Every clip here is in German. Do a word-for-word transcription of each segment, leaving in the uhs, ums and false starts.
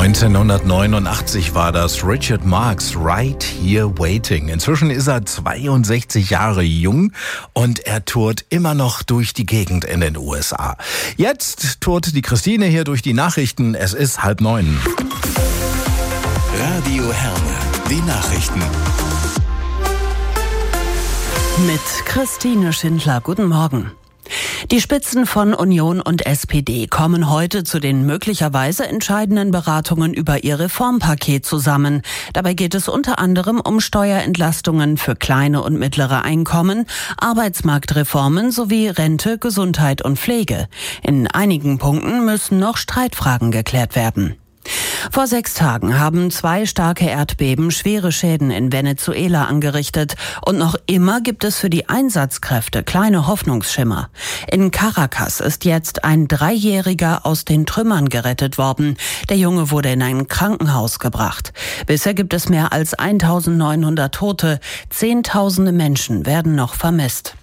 neunzehnhundertneunundachtzig war das Richard Marx, Right Here Waiting. Inzwischen ist er zweiundsechzig Jahre jung und er tourt immer noch durch die Gegend in den U S A. Jetzt tourt die Christine hier durch die Nachrichten. Es ist halb neun. Radio Herne, die Nachrichten. Mit Christine Schindler. Guten Morgen. Die Spitzen von Union und S P D kommen heute zu den möglicherweise entscheidenden Beratungen über ihr Reformpaket zusammen. Dabei geht es unter anderem um Steuerentlastungen für kleine und mittlere Einkommen, Arbeitsmarktreformen sowie Rente, Gesundheit und Pflege. In einigen Punkten müssen noch Streitfragen geklärt werden. Vor sechs Tagen haben zwei starke Erdbeben schwere Schäden in Venezuela angerichtet und noch immer gibt es für die Einsatzkräfte kleine Hoffnungsschimmer. In Caracas ist jetzt ein Dreijähriger aus den Trümmern gerettet worden. Der Junge wurde in ein Krankenhaus gebracht. Bisher gibt es mehr als eintausendneunhundert Tote. Zehntausende Menschen werden noch vermisst.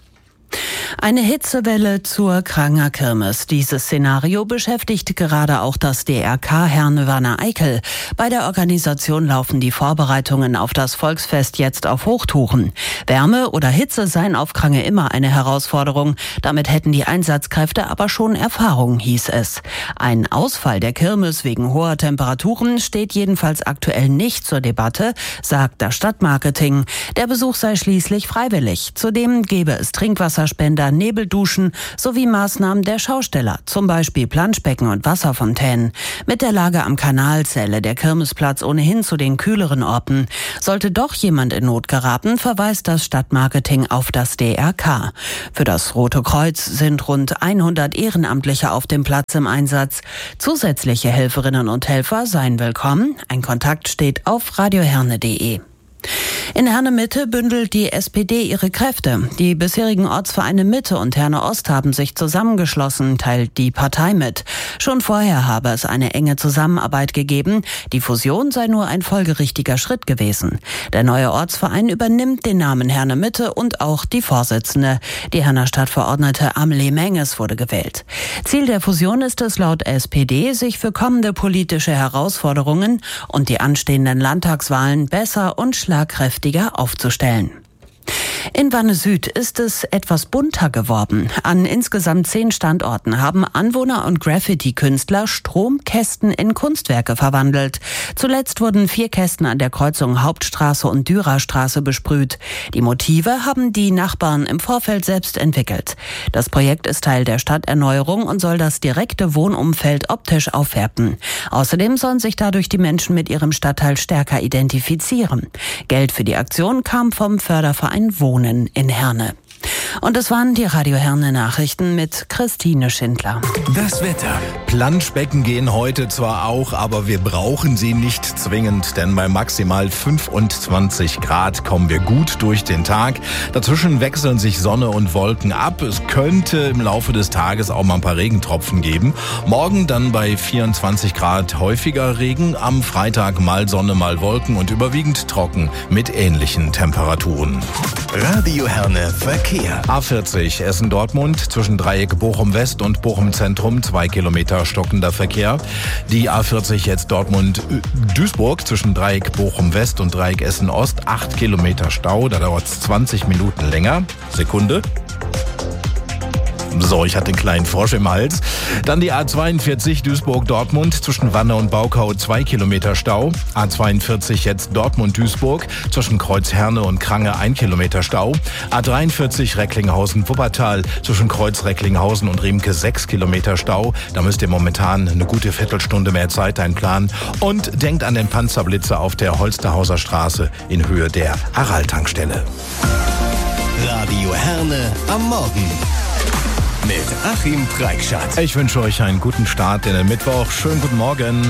Eine Hitzewelle zur Kranger Kirmes. Dieses Szenario beschäftigt gerade auch das D R K Herne-Wanne-Eickel. Bei der Organisation laufen die Vorbereitungen auf das Volksfest jetzt auf Hochtouren. Wärme oder Hitze seien auf Krange immer eine Herausforderung. Damit hätten die Einsatzkräfte aber schon Erfahrung, hieß es. Ein Ausfall der Kirmes wegen hoher Temperaturen steht jedenfalls aktuell nicht zur Debatte, sagt das Stadtmarketing. Der Besuch sei schließlich freiwillig. Zudem gebe es Trinkwasserspender, Nebelduschen sowie Maßnahmen der Schausteller, zum Beispiel Planschbecken und Wasserfontänen. Mit der Lage am Kanal zähle der Kirmesplatz ohnehin zu den kühleren Orten. Sollte doch jemand in Not geraten, verweist das Stadtmarketing auf das D R K. Für das Rote Kreuz sind rund hundert Ehrenamtliche auf dem Platz im Einsatz. Zusätzliche Helferinnen und Helfer seien willkommen. Ein Kontakt steht auf radioherne punkt de. In Herne-Mitte bündelt die S P D ihre Kräfte. Die bisherigen Ortsvereine Mitte und Herne-Ost haben sich zusammengeschlossen, teilt die Partei mit. Schon vorher habe es eine enge Zusammenarbeit gegeben. Die Fusion sei nur ein folgerichtiger Schritt gewesen. Der neue Ortsverein übernimmt den Namen Herne-Mitte und auch die Vorsitzende. Die Herner Stadtverordnete Amelie Menges wurde gewählt. Ziel der Fusion ist es laut S P D, sich für kommende politische Herausforderungen und die anstehenden Landtagswahlen besser und schlagkräftiger aufzustellen. In Wanne-Süd ist es etwas bunter geworden. An insgesamt zehn Standorten haben Anwohner und Graffiti-Künstler Stromkästen in Kunstwerke verwandelt. Zuletzt wurden vier Kästen an der Kreuzung Hauptstraße und Dürerstraße besprüht. Die Motive haben die Nachbarn im Vorfeld selbst entwickelt. Das Projekt ist Teil der Stadterneuerung und soll das direkte Wohnumfeld optisch aufwerten. Außerdem sollen sich dadurch die Menschen mit ihrem Stadtteil stärker identifizieren. Geld für die Aktion kam vom Förderverein Wohnen in Herne. Und das waren die Radio Herne Nachrichten mit Christine Schindler. Das Wetter. Planschbecken gehen heute zwar auch, aber wir brauchen sie nicht zwingend, denn bei maximal fünfundzwanzig Grad kommen wir gut durch den Tag. Dazwischen wechseln sich Sonne und Wolken ab. Es könnte im Laufe des Tages auch mal ein paar Regentropfen geben. Morgen dann bei vierundzwanzig Grad häufiger Regen, am Freitag mal Sonne, mal Wolken und überwiegend trocken mit ähnlichen Temperaturen. Radio Herne Verkehr. A vierzig Essen-Dortmund zwischen Dreieck Bochum-West und Bochum-Zentrum, zwei Kilometer stockender Verkehr. Die A vierzig jetzt Dortmund-Duisburg zwischen Dreieck Bochum-West und Dreieck Essen-Ost, acht Kilometer Stau, da dauert es zwanzig Minuten länger. Sekunde. So, ich hatte einen kleinen Frosch im Hals. Dann die A zweiundvierzig Duisburg-Dortmund zwischen Wanne und Baukau, zwei Kilometer Stau. A zweiundvierzig jetzt Dortmund-Duisburg zwischen Kreuz Herne und Krange, ein Kilometer Stau. A dreiundvierzig Recklinghausen-Wuppertal zwischen Kreuz Recklinghausen und Riemke, sechs Kilometer Stau. Da müsst ihr momentan eine gute Viertelstunde mehr Zeit einplanen. Und denkt an den Panzerblitzer auf der Holsterhauser Straße in Höhe der Aral-Tankstelle. Radio Herne am Morgen. Mit Achim Preikschat. Ich wünsche euch einen guten Start in den Mittwoch. Schönen guten Morgen.